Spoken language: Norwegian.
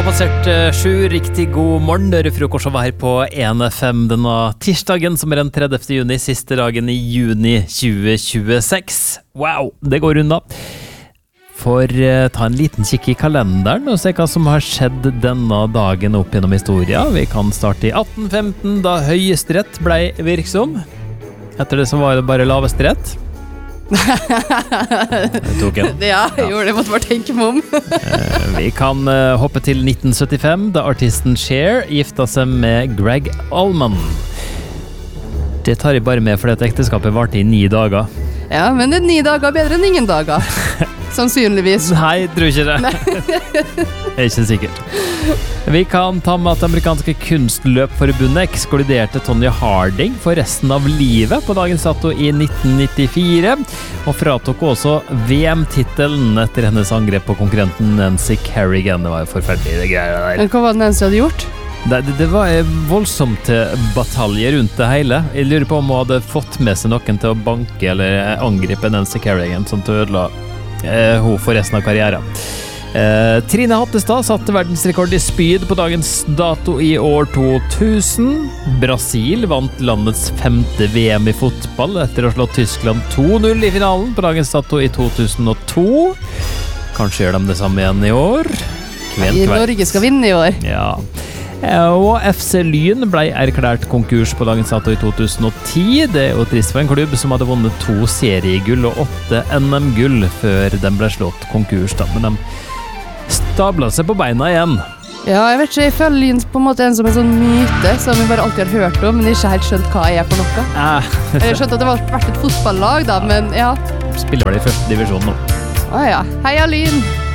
passert 7, riktig god morgen. Dere frokost var her på 1FM denne tirsdagen, som den 30. juni, siste dagen i juni 2026. Wow, det går unna. For ta en liten kikk i kalenderen og se hva som har skjedd denne dagen opp gjennom historien. Vi kan starte i 1815, da Høyesterett ble virksom. Etter det så var det bare Lavesterettt. Ja, jeg gjorde det, måtte bare tenke meg om. Vi kan hoppe til 1975, da artisten Cher gifta seg med Greg Allman. Det tar jeg bare med fordi at ekteskapet varte i 9 dager. Ja, men det 9 dager bedre enn ingen dager. Sannsynligvis. Nei, tror ikke det. Det er ikke sikkert. Vi kan ta med at det amerikanske kunstløpforbundet ekskluderte Tonya Harding for resten av livet på dagens dato i 1994, og fratok også VM-titelen etter hennes angrep på konkurrenten Nancy Kerrigan. Det var jo forferdelig det greier der. Men hva var det Nancy hadde gjort? Det var voldsomt batalje rundt det hele. Jeg lurer på om hun hadde fått med seg noen til å banke eller angripe Nancy Kerrigan, sånn til å ødela hun for resten av karrieren. Trine Hattestad satte verdensrekord i spyd på dagens dato i år 2000. Brasil vant landets 5. VM i fotball etter å ha slått Tyskland 2-0 i finalen på dagens dato i 2002. Kanskje gjør de det samme igjen i år. Norge skal vinne i år. Ja. Og FC Lyn ble erklært konkurs på dagens dato i 2010. Det er jo trist for en klubb som hadde vunnet 2 seriegull og 8 NM-gull før den ble slått konkurs. Men de stablet seg på beina igjen. Ja, jeg vet ikke, jeg føler Lyn på en måte en som en sånn myte som vi bare alltid har hørt om, men ikke helt skjønt hva jeg er for noe. Jeg har skjønt at det var vært et fotballag da, men ja. Spiller vel i 1. divisjon nå. Åja, heia Lyn!